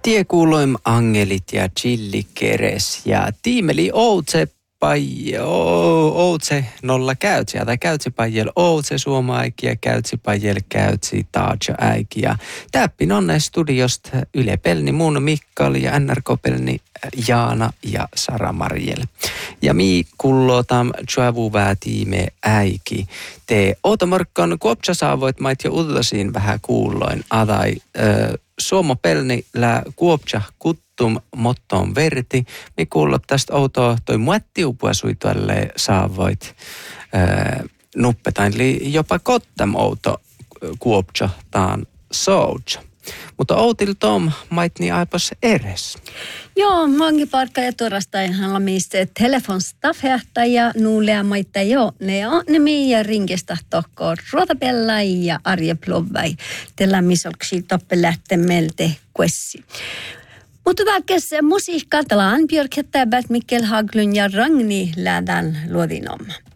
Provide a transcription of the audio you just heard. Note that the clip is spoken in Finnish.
Tie kuuloim angelit ja chillikeres ja tiimeli outse nolla käytsi tai käytsi pajel outse suomaiki ja käytsi pajel käytsi taaja äiki ja täppin onne studiosta Yle Pelni mun Mikkali ja NRK Pelni Jaana ja Sara Marjel. Ja mi kullotam tjuavuvää tiime äiki. Te ootamorkon kuopsa saavoit mait jo ullasiin vähän kuulloin adai Suomo Pelni lä kuopsa kuttum mottoon verti. Mi kuullot tästä outoa toi muattiupua suitualle saavoit nuppetain. Eli jopa kottam outo kuopsa taan soutsa. Mutta outil tom maitni aipas eres. Joo, mangi parkka ja tuorastainhan mistä telefonstaffehta ja nuulea maita jo. Ne on nimi ja rinkestä tokko ruotapellai ja arjeplovai. Tällä misolksi toppelähte melte kuessi. Mutta taas musiikka talaan Björk Hettäbät, Mikkel Haglund ja Ragni lähdään luodinom.